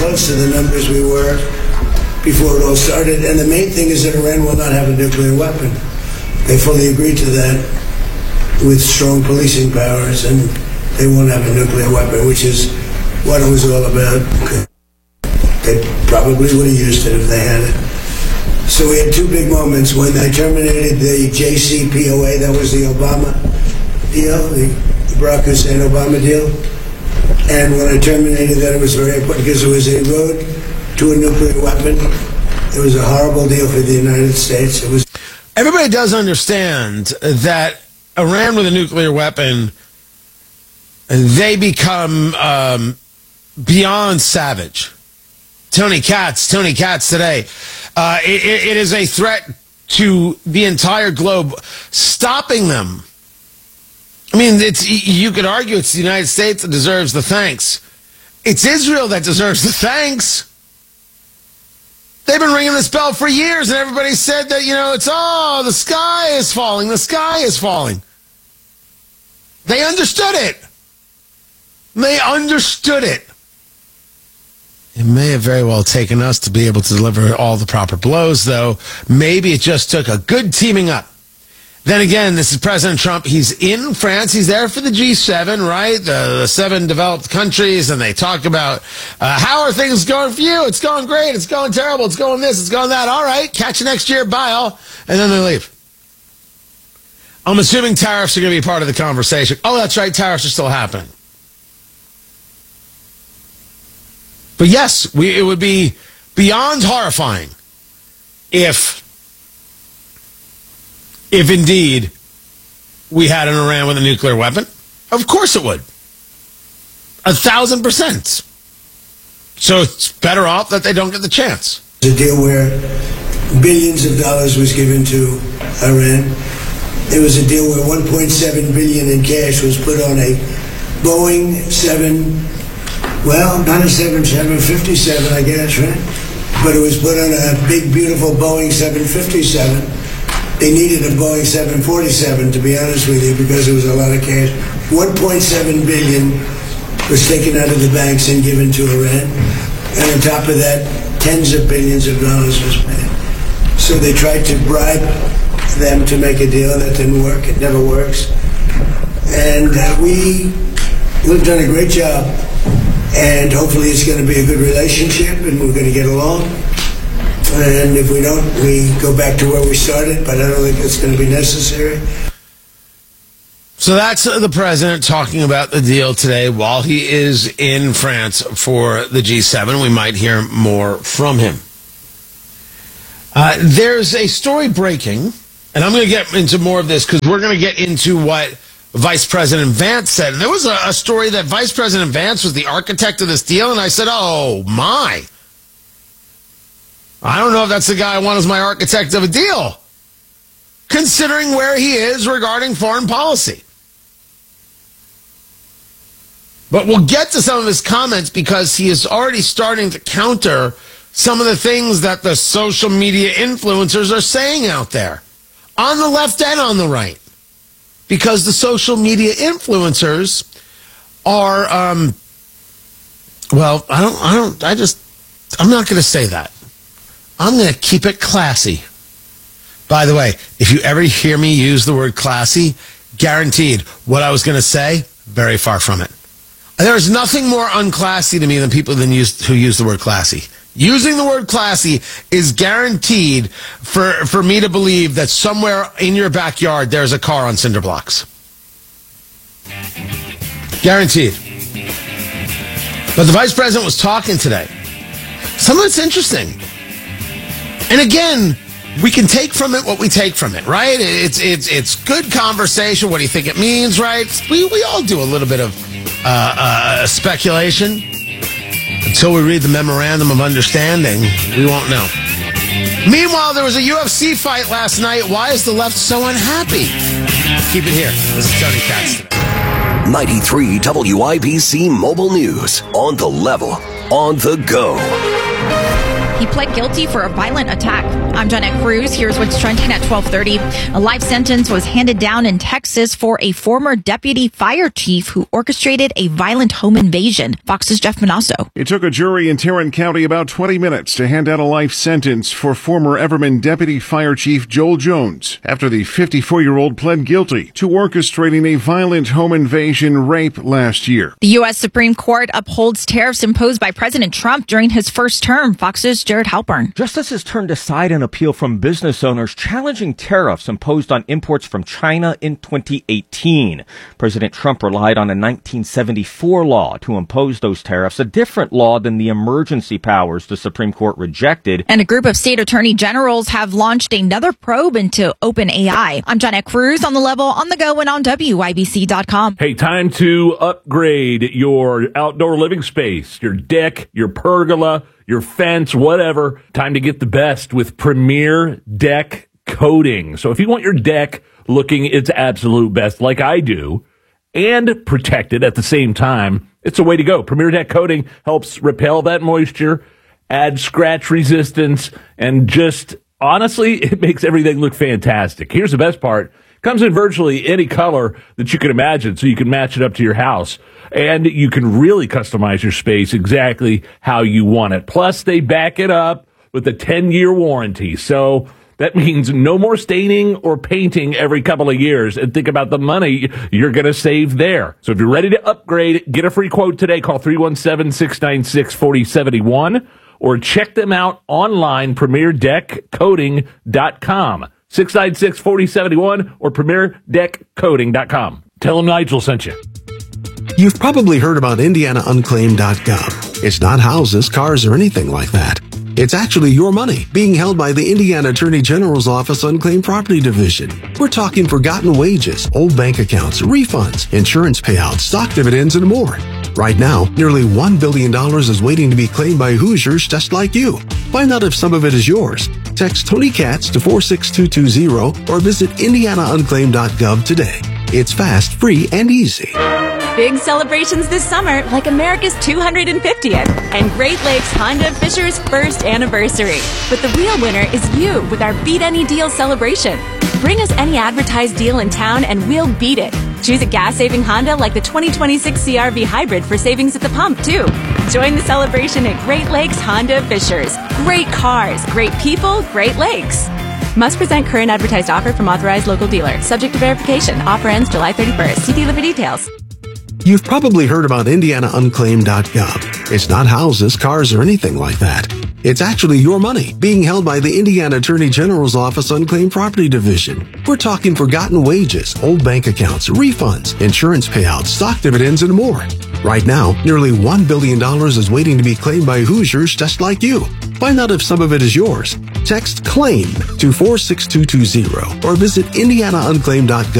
close to the numbers we were before it all started. And the main thing is that Iran will not have a nuclear weapon. They fully agreed to that with strong policing powers, and they won't have a nuclear weapon, which is what it was all about. They probably would have used it if they had it. So we had two big moments. When they terminated the JCPOA, that was the Obama deal, the Barack Hussein Obama deal. And when I terminated that, it was very important because it was a road to a nuclear weapon. It was a horrible deal for the United States. It was. Everybody does understand that Iran with a nuclear weapon, they become beyond savage. Tony Katz today. It is a threat to the entire globe, stopping them. I mean, you could argue it's the United States that deserves the thanks. It's Israel that deserves the thanks. They've been ringing this bell for years, and everybody said that, the sky is falling. The sky is falling. They understood it. They understood it. It may have very well taken us to be able to deliver all the proper blows, though. Maybe it just took a good teaming up. Then again, this is President Trump. He's in France. He's there for the G7, right? The 7 developed countries, and they talk about how are things going for you? It's going great. It's going terrible. It's going this. It's going that. All right. Catch you next year. Bye, all. And then they leave. I'm assuming tariffs are going to be part of the conversation. Oh, that's right. Tariffs are still happening. But yes, it would be beyond horrifying if indeed we had an Iran with a nuclear weapon. Of course it would. 1,000%. So it's better off that they don't get the chance. A deal where billions of dollars was given to Iran. There was a deal where $1.7 billion in cash was put on a Boeing 757, I guess, right? But it was put on a big, beautiful Boeing 757. They needed a Boeing 747, to be honest with you, because there was a lot of cash. $1.7 billion was taken out of the banks and given to Iran. And on top of that, tens of billions of dollars was paid. So they tried to bribe them to make a deal. That didn't work. It never works. And we've done a great job. And hopefully it's going to be a good relationship and we're going to get along. And if we don't, we go back to where we started, but I don't think it's going to be necessary. So that's the president talking about the deal today while he is in France for the G7. We might hear more from him. There's a story breaking, and I'm going to get into more of this because we're going to get into what Vice President Vance said. And there was a story that Vice President Vance was the architect of this deal, and I said, oh, my. I don't know if that's the guy I want as my architect of a deal, considering where he is regarding foreign policy. But we'll get to some of his comments because he is already starting to counter some of the things that the social media influencers are saying out there, on the left and on the right. Because the social media influencers are, I'm not going to say that. I'm going to keep it classy. By the way, if you ever hear me use the word classy, guaranteed what I was going to say, very far from it. There is nothing more unclassy to me than people who use the word classy. Using the word classy is guaranteed for me to believe that somewhere in your backyard there's a car on cinder blocks. Guaranteed. But the vice president was talking today. Something that's interesting. And again, we can take from it what we take from it, right? It's good conversation. What do you think it means, right? We all do a little bit of speculation. Until we read the memorandum of understanding, we won't know. Meanwhile, there was a UFC fight last night. Why is the left so unhappy? Keep it here. This is Tony Katz. 93 WIBC Mobile News. On the level. On the go. He pled guilty for a violent attack. I'm Jeanette Cruz. Here's what's trending at 12:30. A life sentence was handed down in Texas for a former deputy fire chief who orchestrated a violent home invasion. Fox's Jeff Manasso. It took a jury in Tarrant County about 20 minutes to hand out a life sentence for former Everman Deputy Fire Chief Joel Jones after the 54-year-old pled guilty to orchestrating a violent home invasion rape last year. The U.S. Supreme Court upholds tariffs imposed by President Trump during his first term. Fox's Jared Halpern. Justices turned aside an appeal from business owners challenging tariffs imposed on imports from China in 2018. President Trump relied on a 1974 law to impose those tariffs, a different law than the emergency powers the Supreme Court rejected. And a group of state attorney generals have launched another probe into OpenAI. I'm Jeanette Cruz on The Level, on the go, and on WIBC.com. Hey, time to upgrade your outdoor living space, your deck, your pergola, your fence, whatever. Time to get the best with Premier Deck Coating. So if you want your deck looking its absolute best, like I do, and protected at the same time, it's a way to go. Premier Deck Coating helps repel that moisture, add scratch resistance, and just honestly, it makes everything look fantastic. Here's the best part. Comes in virtually any color that you can imagine, so you can match it up to your house. And you can really customize your space exactly how you want it. Plus, they back it up with a 10-year warranty. So that means no more staining or painting every couple of years. And think about the money you're going to save there. So if you're ready to upgrade, get a free quote today. Call 317-696-4071 or check them out online, PremierDeckCoating.com. 696-4071 or PremierDeckCoating.com. Tell them Nigel sent you. You've probably heard about IndianaUnclaimed.gov. It's not houses, cars, or anything like that. It's actually your money being held by the Indiana Attorney General's Office Unclaimed Property Division. We're talking forgotten wages, old bank accounts, refunds, insurance payouts, stock dividends, and more. Right now, nearly $1 billion is waiting to be claimed by Hoosiers just like you. Find out if some of it is yours. Text Tony Katz to 46220 or visit IndianaUnclaimed.gov today. It's fast, free, and easy. Big celebrations this summer, like America's 250th and Great Lakes Honda Fisher's first anniversary. But the real winner is you with our Beat Any Deal celebration. Bring us any advertised deal in town and we'll beat it. Choose a gas-saving Honda like the 2026 CR-V Hybrid for savings at the pump, too. Join the celebration at Great Lakes Honda Fishers. Great cars, great people, Great Lakes. Must present current advertised offer from authorized local dealer. Subject to verification. Offer ends July 31st. See dealer for details. You've probably heard about IndianaUnclaimed.gov. It's not houses, cars, or anything like that. It's actually your money being held by the Indiana Attorney General's Office Unclaimed Property Division. We're talking forgotten wages, old bank accounts, refunds, insurance payouts, stock dividends, and more. Right now, nearly $1 billion is waiting to be claimed by Hoosiers just like you. Find out if some of it is yours. Text CLAIM to 46220 or visit IndianaUnclaimed.gov.